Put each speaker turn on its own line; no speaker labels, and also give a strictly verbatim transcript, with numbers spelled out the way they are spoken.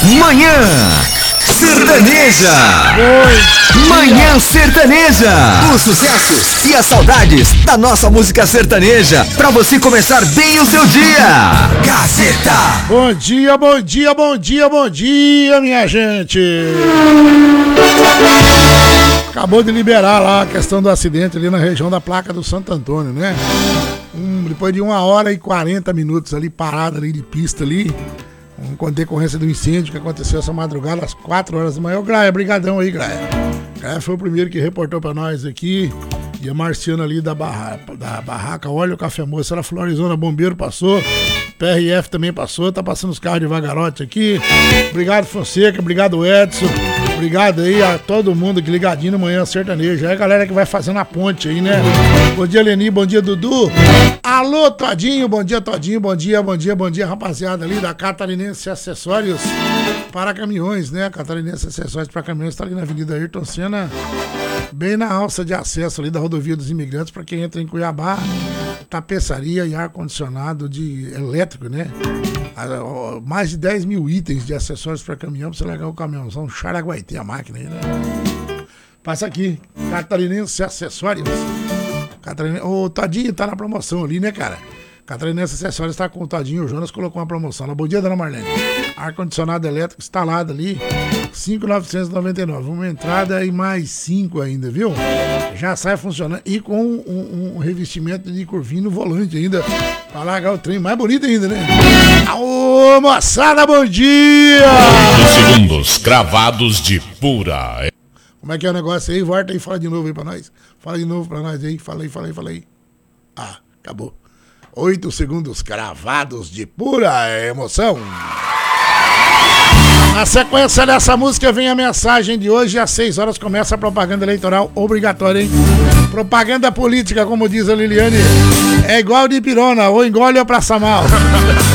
Manhã Sertaneja. Oi. Manhã Sertaneja. Os sucessos e as saudades da nossa música sertaneja, pra você começar bem o seu dia. Gazeta.
Bom dia, bom dia, bom dia, bom dia, minha gente. Acabou de liberar lá a questão do acidente ali na região da placa do Santo Antônio, né? Hum, depois de uma hora e quarenta minutos ali parada ali de pista ali, com decorrência do incêndio que aconteceu essa madrugada às quatro horas da manhã. Ô Graia, brigadão aí, Graia. Graia foi o primeiro que reportou pra nós aqui. E a Marciana ali da, barra, da barraca, olha o Café Moça, era Florizona, bombeiro passou, P R F também passou, tá passando os carros devagarote aqui. Obrigado, Fonseca, obrigado, Edson. Obrigado aí a todo mundo que ligadinho no Manhã Sertaneja. É a galera que vai fazendo a ponte aí, né? Bom dia, Leni, bom dia, Dudu. Alô, Todinho, bom dia, Todinho, bom dia, bom dia, bom dia, rapaziada ali da Catarinense Acessórios para Caminhões, né? Catarinense Acessórios para Caminhões, tá ali na Avenida Ayrton Senna, bem na alça de acesso ali da Rodovia dos Imigrantes, para quem entra em Cuiabá. Tapeçaria e ar-condicionado de elétrico, né? Mais de dez mil itens de acessórios para caminhão, pra você largar o caminhãozão, Xaraguaitê, a máquina aí, né? Passa aqui, Catarinense Acessórios. Catarinense... O Tadinho tá na promoção ali, né, cara? Catarinense Acessórios tá com o Tadinho, o Jonas colocou uma promoção lá. Bom dia, dona Marlene. Ar-condicionado elétrico instalado ali, cinco mil novecentos e noventa e nove. Uma entrada e mais cinco ainda, viu? Já sai funcionando. E com um, um revestimento de curvinho no volante ainda, pra largar o trem mais bonito ainda, né? Aô, moçada, bom dia!
Os segundos cravados de pura.
Como é que é o negócio aí? Volta aí, fala de novo aí pra nós. Fala de novo pra nós aí. Fala aí, fala aí, fala aí. Ah, acabou. Oito segundos cravados de pura emoção. Na sequência dessa música vem a mensagem de hoje. Às seis horas começa a propaganda eleitoral obrigatória, hein? Propaganda política, como diz a Liliane, é igual de pirona, ou engole ou passa mal.